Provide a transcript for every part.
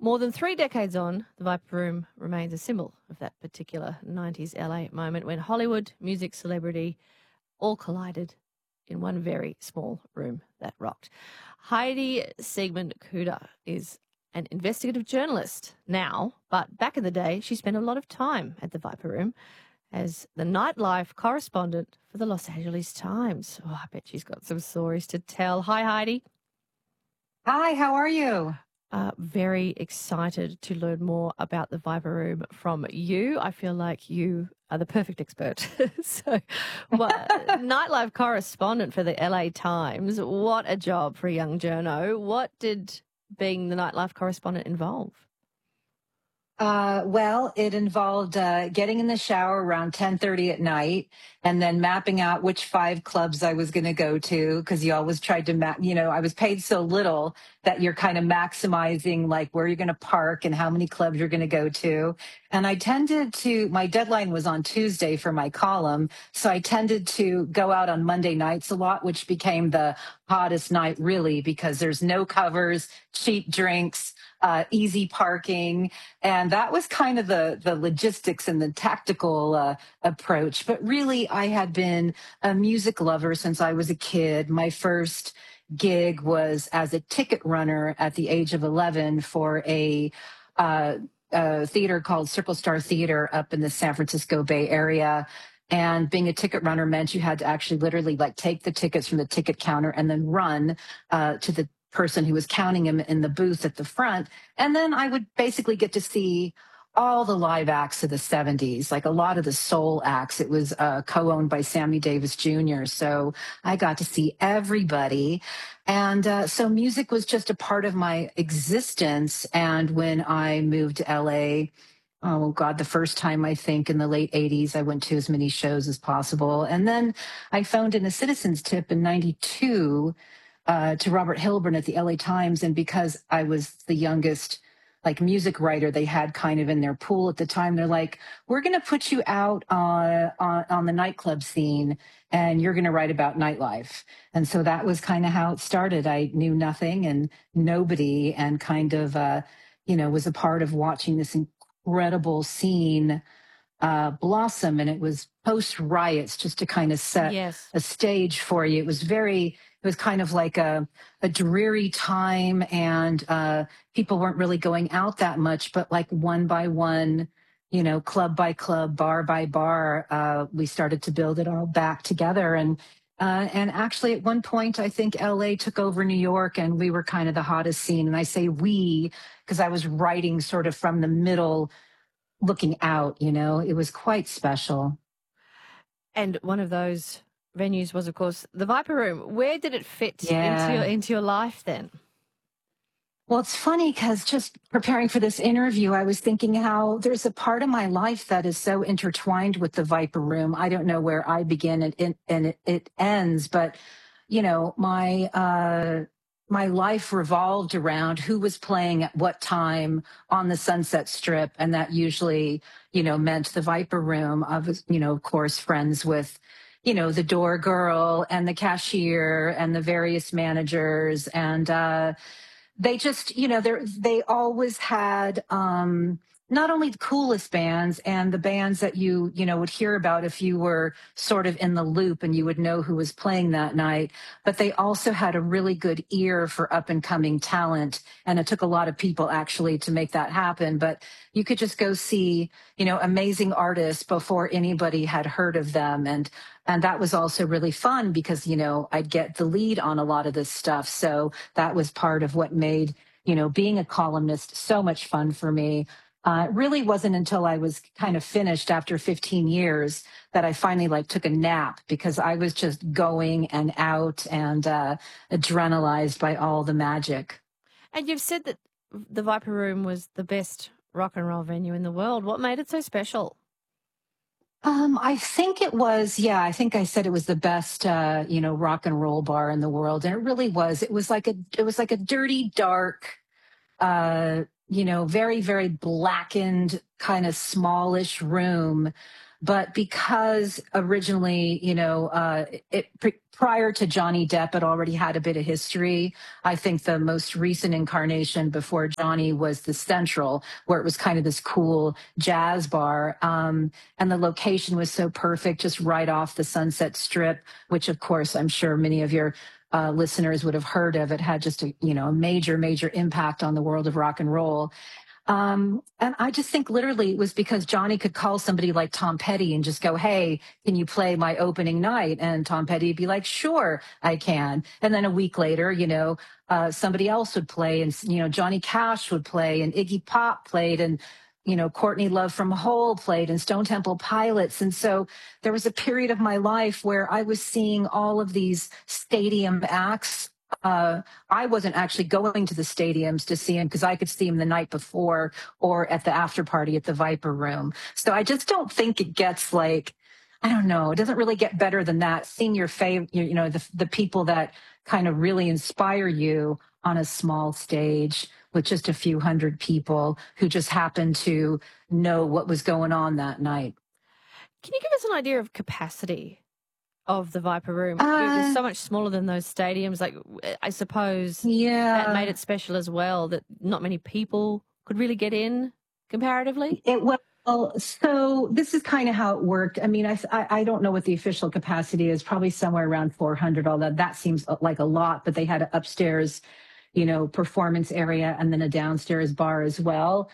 More than 3 decades on, the Viper Room remains a symbol of that particular 90s LA moment when Hollywood, music, celebrity all collided in one very small room that rocked. Heidi Siegmund-Kuda is an investigative journalist now, but back in the day, she spent a lot of time at the Viper Room as the nightlife correspondent for the Los Angeles Times. Oh, I bet she's got some stories to tell. Hi, Heidi. Hi, how are you? Very excited to learn more about the Viper Room from you. I feel like you are the perfect expert. Nightlife correspondent for the LA Times. What a job for a young journo. What did being the nightlife correspondent involve? Well, it involved getting in the shower around 10:30 at night and then mapping out which 5 clubs I was going to go to because you always tried to I was paid so little that you're kind of maximizing like where you're going to park and how many clubs you're going to go to. And my deadline was on Tuesday for my column. So I tended to go out on Monday nights a lot, which became the hottest night really because there's no covers, cheap drinks, easy parking. And that was kind of the logistics and the tactical approach. But really, I had been a music lover since I was a kid. My first gig was as a ticket runner at the age of 11 for a theater called Circle Star Theater up in the San Francisco Bay Area. And being a ticket runner meant you had to actually literally like take the tickets from the ticket counter and then run to the person who was counting them in the booth at the front. And then I would basically get to see all the live acts of the 70s, like a lot of the soul acts. It was co-owned by Sammy Davis Jr. So I got to see everybody. And so music was just a part of my existence. And when I moved to LA, oh God, the first time I think in the late 80s, I went to as many shows as possible. And then I phoned in a citizen's tip in 92 to Robert Hilburn at the LA Times. And because I was the youngest like music writer they had kind of in their pool at the time, they're like, we're going to put you out on the nightclub scene and you're going to write about nightlife. And so that was kind of how it started. I knew nothing and nobody and kind of, was a part of watching this incredible scene blossom. And it was post riots, just to kind of set a stage for you. It was kind of like a dreary time, and people weren't really going out that much, but like one by one, club by club, bar by bar, we started to build it all back together. And actually at one point, I think LA took over New York and we were kind of the hottest scene. And I say we, because I was writing sort of from the middle, looking out, it was quite special. And one of those venues was, of course, the Viper Room. Where did it fit into your life then? Well, it's funny because just preparing for this interview, I was thinking how there's a part of my life that is so intertwined with the Viper Room. I don't know where I begin and it ends, but my life revolved around who was playing at what time on the Sunset Strip, and that usually, meant the Viper Room. I was, of course, friends with the door girl and the cashier and the various managers. And they just, they always had not only the coolest bands and the bands that you would hear about if you were sort of in the loop and you would know who was playing that night, but they also had a really good ear for up and coming talent. And it took a lot of people actually to make that happen. But you could just go see, amazing artists before anybody had heard of them. And that was also really fun because, I'd get the lead on a lot of this stuff. So that was part of what made, being a columnist so much fun for me. It really wasn't until I was kind of finished after 15 years that I finally took a nap because I was just going and out and adrenalized by all the magic. And you've said that the Viper Room was the best rock and roll venue in the world. What made it so special? I think it was, I think I said it was the best, rock and roll bar in the world. And it really was. It was like a dirty, dark, very, very blackened, kind of smallish room But because originally, prior to Johnny Depp, it already had a bit of history. I think the most recent incarnation before Johnny was the Central, where it was kind of this cool jazz bar. And the location was so perfect, just right off the Sunset Strip, which, of course, I'm sure many of your listeners would have heard of. It had just a major, major impact on the world of rock and roll. And I just think literally it was because Johnny could call somebody like Tom Petty and just go, "Hey, can you play my opening night?" And Tom Petty would be like, "Sure, I can." And then a week later, somebody else would play, and Johnny Cash would play, and Iggy Pop played, and Courtney Love from Hole played, and Stone Temple Pilots. And so there was a period of my life where I was seeing all of these stadium acts. I wasn't actually going to the stadiums to see him because I could see him the night before or at the after party at the Viper Room. So I just don't think it gets I don't know, it doesn't really get better than that. Seeing your favorite, the people that kind of really inspire you on a small stage with just a few hundred people who just happen to know what was going on that night. Can you give us an idea of capacity of the Viper Room? It was so much smaller than those stadiums. I suppose that made it special as well, that not many people could really get in comparatively. So this is kind of how it worked. I mean, I don't know what the official capacity is, probably somewhere around 400, although that seems like a lot, but they had an upstairs, performance area and then a downstairs bar as well.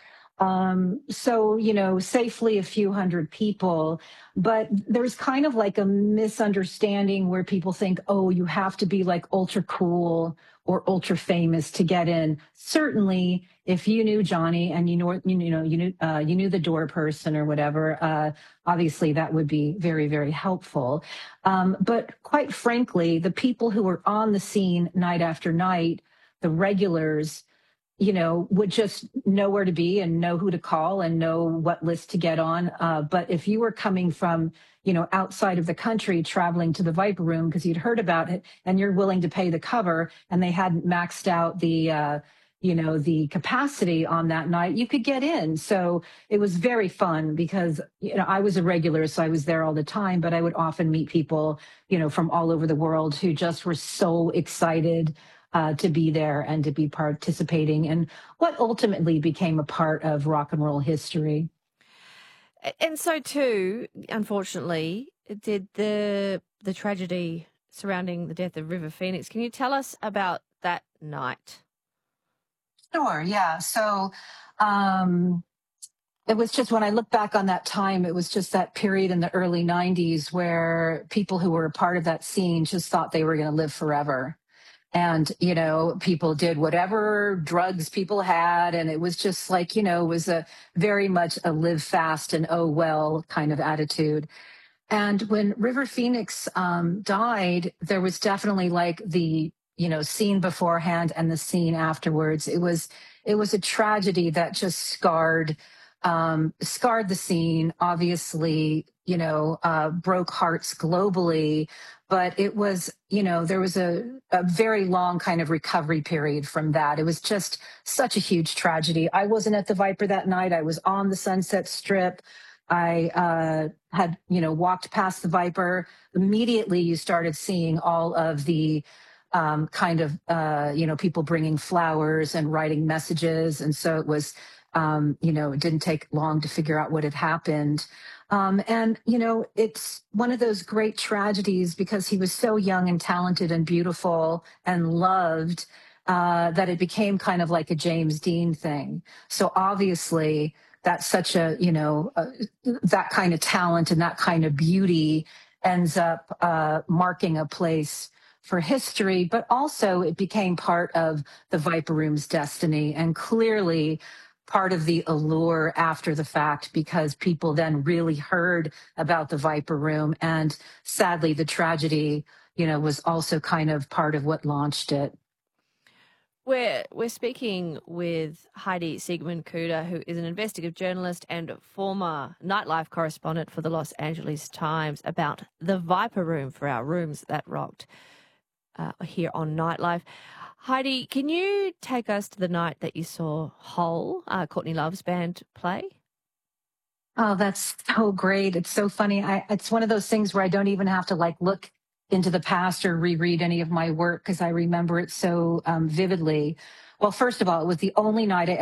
So, safely a few hundred people, but there's kind of like a misunderstanding where people think, oh, you have to be like ultra cool or ultra famous to get in. Certainly, if you knew Johnny and you knew the door person or whatever, obviously that would be very, very helpful. But quite frankly, the people who were on the scene night after night, the regulars, would just know where to be and know who to call and know what list to get on. But if you were coming from, outside of the country, traveling to the Viper Room because you'd heard about it and you're willing to pay the cover and they hadn't maxed out the capacity on that night, you could get in. So it was very fun because, I was a regular, so I was there all the time, but I would often meet people, from all over the world who just were so excited to be there and to be participating in what ultimately became a part of rock and roll history. And so too, unfortunately, did the tragedy surrounding the death of River Phoenix. Can you tell us about that night? Sure, yeah. So it was just, when I look back on that time, it was just that period in the early 90s where people who were a part of that scene just thought they were going to live forever. And, people did whatever drugs people had. And it was just it was a very much a live fast and oh, well kind of attitude. And when River Phoenix died, there was definitely the, scene beforehand and the scene afterwards. It was a tragedy that just scarred the scene, obviously, broke hearts globally. But it was, there was a very long kind of recovery period from that. It was just such a huge tragedy. I wasn't at the Viper that night. I was on the Sunset Strip. I had, walked past the Viper. Immediately, you started seeing all of the people bringing flowers and writing messages. And so it was, it didn't take long to figure out what had happened. It's one of those great tragedies because he was so young and talented and beautiful and loved that it became kind of like a James Dean thing. So obviously, that's such that kind of talent and that kind of beauty ends up marking a place for history, but also it became part of the Viper Room's destiny and clearly part of the allure after the fact, because people then really heard about the Viper Room. And sadly, the tragedy, was also kind of part of what launched it. We're speaking with Heidi Siegmund-Kuder, who is an investigative journalist and former nightlife correspondent for the Los Angeles Times, about the Viper Room for our Rooms That Rocked here on Nightlife. Heidi, can you take us to the night that you saw Hole, Courtney Love's band, play? Oh, that's so great. It's so funny. It's one of those things where I don't even have to like look into the past or reread any of my work because I remember it so vividly. Well, first of all, it was the only night I